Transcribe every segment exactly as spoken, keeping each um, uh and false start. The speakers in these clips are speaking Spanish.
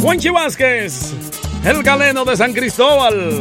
Juanchi Vázquez, el galeno de San Cristóbal.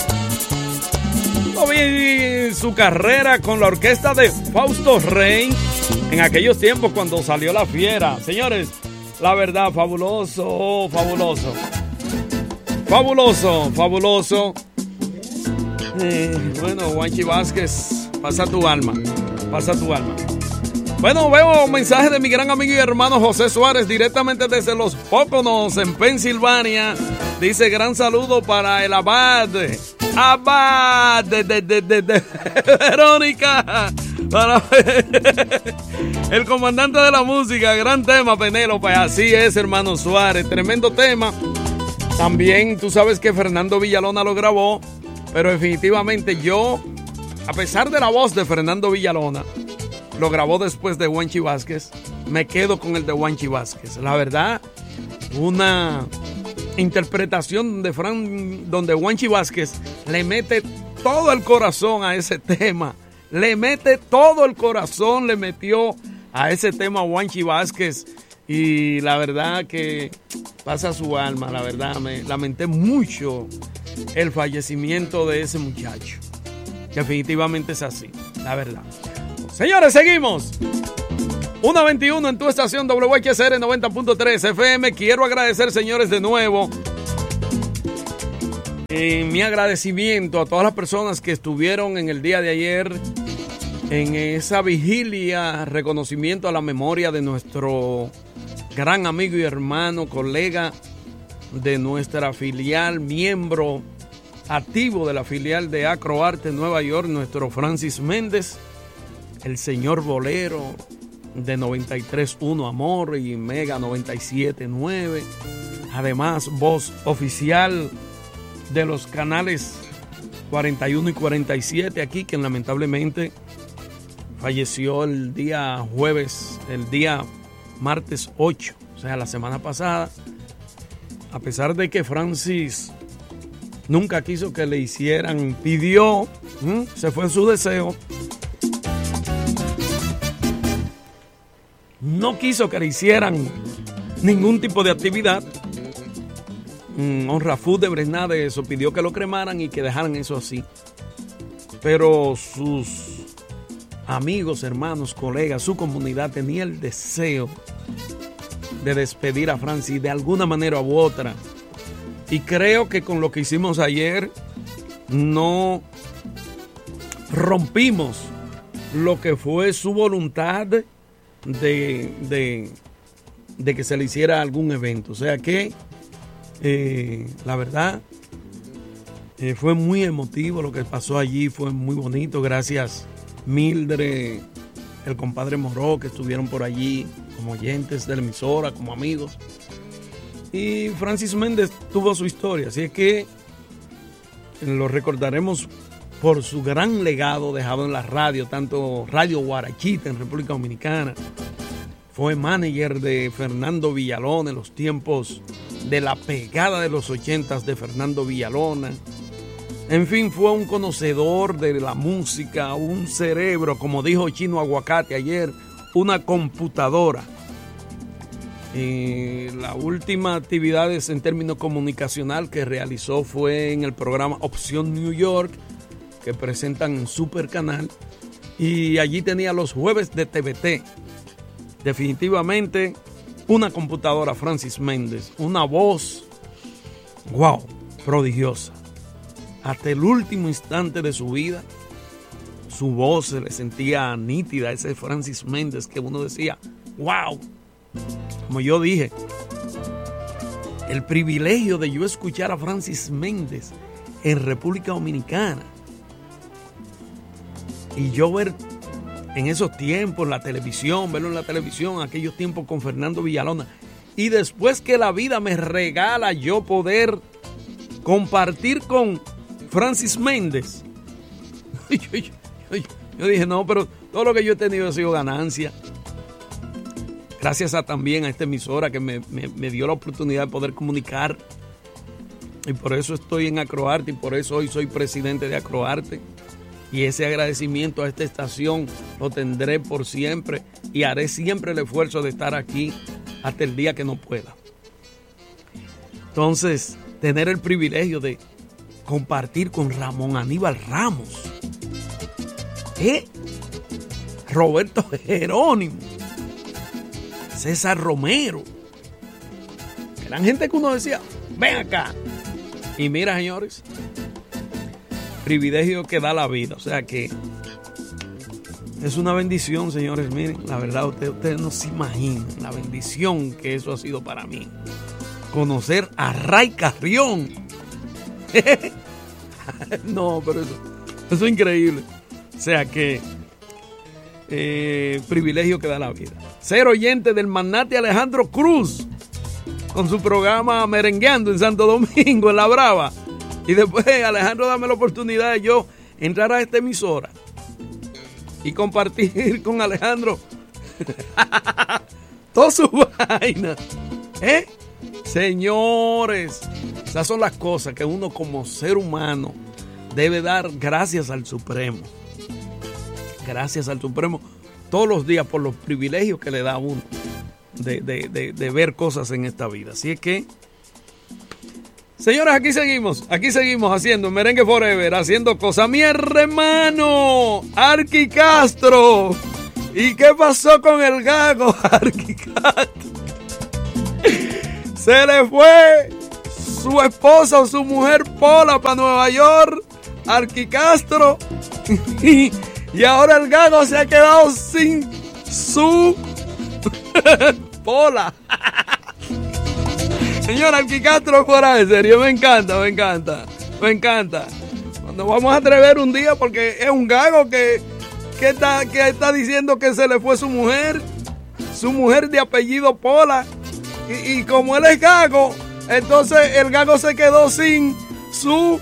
Lo vi su carrera con la orquesta de Fausto Rey en aquellos tiempos cuando salió La Fiera. Señores, la verdad, fabuloso, fabuloso. Fabuloso, fabuloso. Eh, bueno, Juanchi Vázquez, pasa tu alma, pasa tu alma. Bueno, veo un mensaje de mi gran amigo y hermano José Suárez, directamente desde Los Poconos, en Pensilvania. Dice, gran saludo para el abad, abad de, de, de, de, de Verónica, para el comandante de la música. Gran tema, Penélope. Así es, hermano Suárez, tremendo tema. También tú sabes que Fernando Villalona lo grabó, pero definitivamente yo, a pesar de la voz de Fernando Villalona, lo grabó después de Juanchi Vázquez, me quedo con el de Juanchi Vázquez. La verdad, una interpretación de Fran, donde Juanchi Vázquez le mete todo el corazón a ese tema. Le mete todo el corazón, le metió a ese tema Juanchi Vázquez. Y la verdad que pasa su alma, la verdad, me lamenté mucho el fallecimiento de ese muchacho. Definitivamente es así, la verdad. Señores, seguimos. una veintiuno en tu estación W H C R noventa punto tres F M. Quiero agradecer, señores, de nuevo eh, mi agradecimiento a todas las personas que estuvieron en el día de ayer en esa vigilia, reconocimiento a la memoria de nuestro gran amigo y hermano, colega de nuestra filial, miembro activo de la filial de Acroarte Nueva York, nuestro Francis Méndez, el señor Bolero de noventa y tres punto uno Amor y Mega noventa y siete punto nueve. Además, voz oficial de los canales cuarenta y uno y cuarenta y siete aquí, que lamentablemente falleció el día jueves, el día martes ocho, o sea, la semana pasada. A pesar de que Francis nunca quiso que le hicieran, pidió, ¿m? se fue su deseo. No quiso que le hicieran ningún tipo de actividad. Mm, honra fúnebre, nada de eso. Pidió que lo cremaran y que dejaran eso así. Pero sus amigos, hermanos, colegas, su comunidad tenía el deseo de despedir a Francis de alguna manera u otra. Y creo que con lo que hicimos ayer no rompimos lo que fue su voluntad de, de, de que se le hiciera algún evento. O sea que eh, la verdad eh, fue muy emotivo lo que pasó allí, fue muy bonito. Gracias Mildred, el compadre Moró, que estuvieron por allí como oyentes de la emisora, como amigos. Y Francis Méndez tuvo su historia, así es que lo recordaremos por su gran legado dejado en la radio, tanto Radio Guarachita en República Dominicana. Fue manager de Fernando Villalona en los tiempos de la pegada de los ochentas de Fernando Villalona. En fin, fue un conocedor de la música, un cerebro, como dijo Chino Aguacate ayer, una computadora. Eh, la última actividad en términos comunicacional que realizó fue en el programa Opción New York, que presentan en Super Canal, y allí tenía los jueves de T V T. Definitivamente una computadora, Francis Méndez, una voz, wow, prodigiosa. Hasta el último instante de su vida, su voz se le sentía nítida, ese Francis Méndez que uno decía, wow. Como yo dije, el privilegio de yo escuchar a Francis Méndez en República Dominicana y yo ver en esos tiempos en la televisión, verlo en la televisión, aquellos tiempos con Fernando Villalona, y después que la vida me regala yo poder compartir con Francis Méndez. yo, yo, yo, yo dije, no, pero todo lo que yo he tenido ha sido ganancia. Gracias a, también a esta emisora que me, me, me dio la oportunidad de poder comunicar. Y por eso estoy en Acroarte y por eso hoy soy presidente de Acroarte. Y ese agradecimiento a esta estación lo tendré por siempre y haré siempre el esfuerzo de estar aquí hasta el día que no pueda. entonces tener el privilegio de compartir con Ramón Aníbal Ramos, ¿eh? Roberto Jerónimo, César Romero. Eran gente que uno decía, ven acá. Y mira, señores, privilegio que da la vida. O sea que es una bendición, señores. Miren, la verdad, ustedes, ustedes no se imaginan la bendición que eso ha sido para mí. Conocer a Ray Carrión. No, pero eso, eso es increíble. O sea que eh, privilegio que da la vida. Ser oyente del magnate Alejandro Cruz con su programa Merengueando en Santo Domingo, en La Brava. Y después, Alejandro, dame la oportunidad de yo entrar a esta emisora y compartir con Alejandro toda su vaina. ¿Eh? Señores, esas son las cosas que uno como ser humano debe dar gracias al Supremo. Gracias al Supremo todos los días por los privilegios que le da a uno de, de, de, de ver cosas en esta vida. Así es que, señores, aquí seguimos, aquí seguimos haciendo Merengue Forever, haciendo cosas. Mi hermano, Arqui Castro. ¿Y qué pasó con el gago, Arqui Castro? Se le fue su esposa o su mujer Pola para Nueva York, Arqui Castro. Y, y ahora el gago se ha quedado sin su Pola. Señor Arqui Castro, fuera de serio, me encanta, me encanta, me encanta. Nos vamos a atrever un día porque es un gago que, que, está, que está diciendo que se le fue su mujer, su mujer de apellido Pola. Y, y como él es gago, entonces el gago se quedó sin su...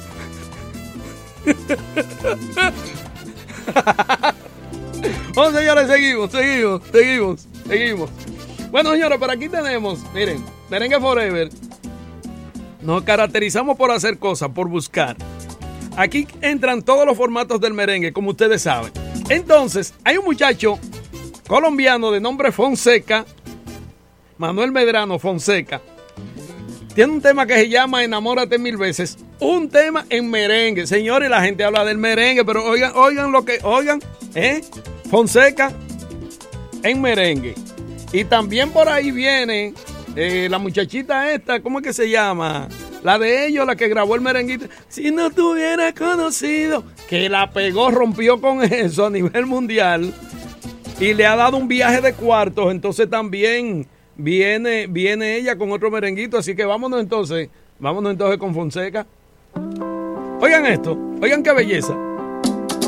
Bueno, señores, seguimos, seguimos, seguimos, seguimos. Bueno, señores, por aquí tenemos, miren, Merengue Forever. Nos caracterizamos por hacer cosas, por buscar. Aquí entran todos los formatos del merengue, como ustedes saben. Entonces, hay un muchacho colombiano de nombre Fonseca, Manuel Medrano Fonseca. Tiene un tema que se llama Enamórate Mil Veces. Un tema en merengue. Señores, la gente habla del merengue, pero oigan, oigan lo que, oigan, ¿eh? Fonseca en merengue. Y también por ahí viene eh, la muchachita esta, ¿cómo es que se llama? La de ellos, la que grabó el merenguito. Si no te hubiera conocido, que la pegó, rompió con eso a nivel mundial. Y le ha dado un viaje de cuartos. Entonces también viene, viene ella con otro merenguito. Así que vámonos entonces, vámonos entonces con Fonseca. Oigan esto, oigan qué belleza.